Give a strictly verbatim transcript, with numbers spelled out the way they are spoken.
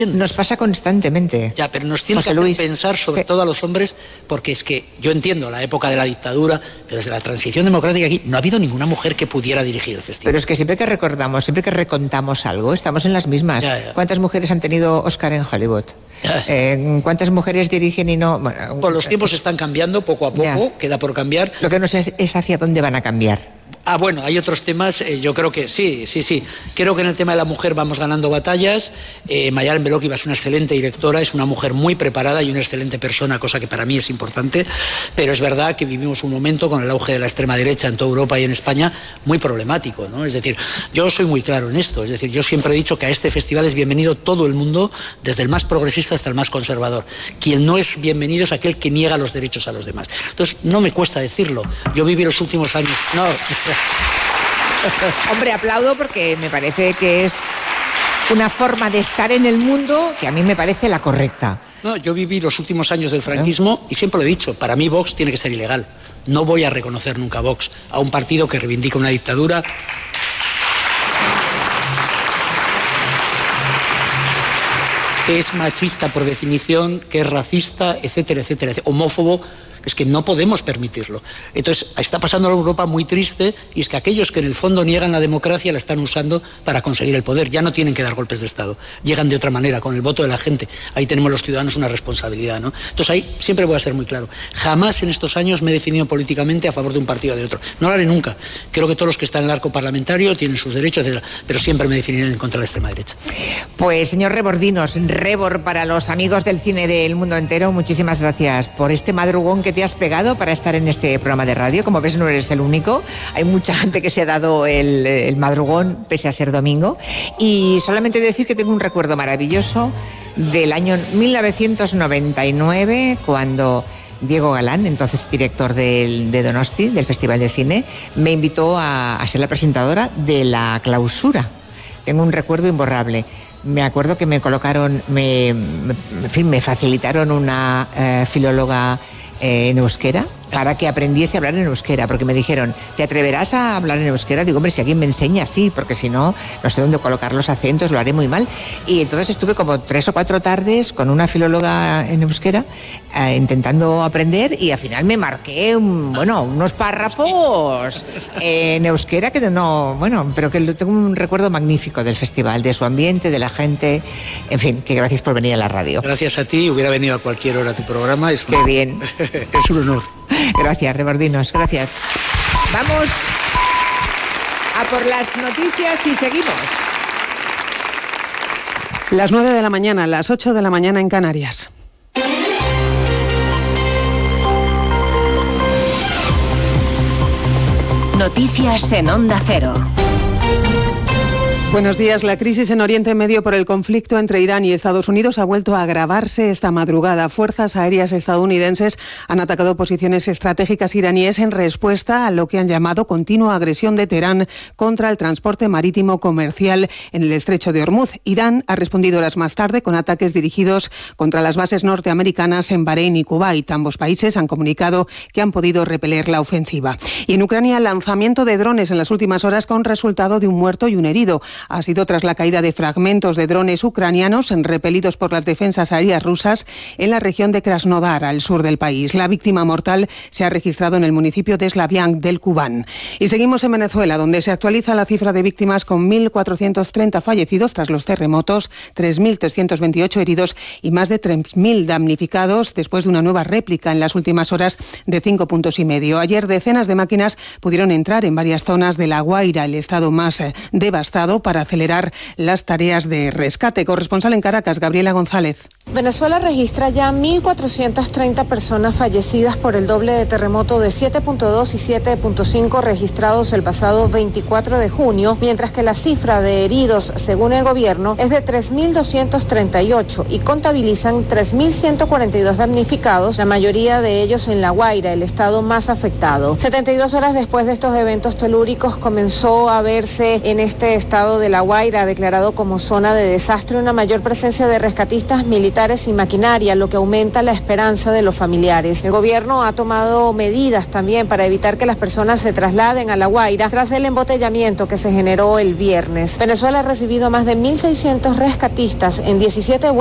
Nos pasa constantemente. Ya, pero nos tiene que hacer pensar sobre sí. todo a los hombres, porque es que yo entiendo la época de la dictadura, pero desde la transición democrática aquí no ha habido ninguna mujer que pudiera dirigir el festival. Pero es que siempre que recordamos, siempre que recontamos algo, estamos en las mismas. Ya, ya. ¿Cuántas mujeres han tenido Oscar en Hollywood? Eh, ¿Cuántas mujeres dirigen y no? Bueno, pues los tiempos están cambiando poco a poco, ya. queda por cambiar. Lo que no sé es hacia dónde van a cambiar. Ah, bueno, hay otros temas, eh, yo creo que sí, sí, sí. Creo que en el tema de la mujer vamos ganando batallas. Eh, Mayalen Belokiva es una excelente directora, es una mujer muy preparada y una excelente persona, cosa que para mí es importante. Pero es verdad que vivimos un momento con el auge de la extrema derecha en toda Europa y en España muy problemático, ¿no? Es decir, yo soy muy claro en esto. Es decir, yo siempre he dicho que a este festival es bienvenido todo el mundo, desde el más progresista hasta el más conservador. Quien no es bienvenido es aquel que niega los derechos a los demás. Entonces, no me cuesta decirlo. Yo viví los últimos años... No... Hombre, aplaudo porque me parece que es una forma de estar en el mundo que a mí me parece la correcta. No, yo viví los últimos años del franquismo y siempre lo he dicho, para mí Vox tiene que ser ilegal. No voy a reconocer nunca a Vox, a un partido que reivindica una dictadura. Que es machista por definición, que es racista, etcétera, etcétera, etcétera, homófobo. Es que no podemos permitirlo. Entonces, está pasando en Europa muy triste, y es que aquellos que en el fondo niegan la democracia la están usando para conseguir el poder. Ya no tienen que dar golpes de Estado. Llegan de otra manera, con el voto de la gente. Ahí tenemos los ciudadanos una responsabilidad, ¿no? Entonces, ahí siempre voy a ser muy claro. Jamás en estos años me he definido políticamente a favor de un partido o de otro. No lo haré nunca. Creo que todos los que están en el arco parlamentario tienen sus derechos, etcétera. Pero siempre me definiré en contra de la extrema derecha. Pues, señor Rebordinos, Rebor para los amigos del cine del mundo entero, muchísimas gracias por este madrugón que te has pegado para estar en este programa de radio. Como ves, no eres el único. Hay mucha gente que se ha dado el, el madrugón pese a ser domingo. Y solamente decir que tengo un recuerdo maravilloso del año mil novecientos noventa y nueve, cuando Diego Galán, entonces director del, de Donosti, del Festival de Cine, me invitó a, a ser la presentadora de la clausura. Tengo un recuerdo imborrable. Me acuerdo que me colocaron, me, me, en fin, me facilitaron una eh, filóloga eh, en euskera para que aprendiese a hablar en euskera, porque me dijeron, ¿te atreverás a hablar en euskera? Digo, hombre, si alguien me enseña, sí, porque si no, no sé dónde colocar los acentos, lo haré muy mal. Y entonces estuve como tres o cuatro tardes con una filóloga en euskera eh, intentando aprender, y al final me marqué, un, bueno, unos párrafos en euskera que no, bueno, pero que tengo un recuerdo magnífico del festival, de su ambiente, de la gente, en fin, que gracias por venir a la radio. Gracias a ti, hubiera venido a cualquier hora a tu programa. Es un, Qué bien. Es un honor. Gracias, Rebordinos, gracias. Vamos a por las noticias y seguimos. Las nueve de la mañana, las ocho de la mañana en Canarias. Noticias en Onda Cero. Buenos días. La crisis en Oriente Medio por el conflicto entre Irán y Estados Unidos ha vuelto a agravarse esta madrugada. Fuerzas aéreas estadounidenses han atacado posiciones estratégicas iraníes en respuesta a lo que han llamado continua agresión de Teherán contra el transporte marítimo comercial en el estrecho de Hormuz. Irán ha respondido horas más tarde con ataques dirigidos contra las bases norteamericanas en Bahrein y Kuwait. Ambos países han comunicado que han podido repeler la ofensiva. Y en Ucrania, el lanzamiento de drones en las últimas horas con resultado de un muerto y un herido. Ha sido tras la caída de fragmentos de drones ucranianos repelidos por las defensas aéreas rusas en la región de Krasnodar, al sur del país. La víctima mortal se ha registrado en el municipio de Slaviansk del Kubán. Y seguimos en Venezuela, donde se actualiza la cifra de víctimas con mil cuatrocientos treinta fallecidos tras los terremotos, tres mil trescientos veintiocho heridos y más de tres mil damnificados después de una nueva réplica en las últimas horas de cinco puntos y medio. Ayer decenas de máquinas pudieron entrar en varias zonas de La Guaira, el estado más devastado, para acelerar las tareas de rescate. Corresponsal en Caracas, Gabriela González. Venezuela registra ya mil cuatrocientas treinta personas fallecidas por el doble de terremoto de siete punto dos y siete punto cinco registrados el pasado veinticuatro de junio, mientras que la cifra de heridos, según el gobierno, es de tres mil doscientos treinta y ocho y contabilizan tres mil ciento cuarenta y dos damnificados, la mayoría de ellos en La Guaira, el estado más afectado. setenta y dos horas después de estos eventos telúricos comenzó a verse en este estado de La Guaira, declarado como zona de desastre, una mayor presencia de rescatistas militares y maquinaria, lo que aumenta la esperanza de los familiares. El gobierno ha tomado medidas también para evitar que las personas se trasladen a La Guaira tras el embotellamiento que se generó el viernes. Venezuela ha recibido a más de mil seiscientos rescatistas en diecisiete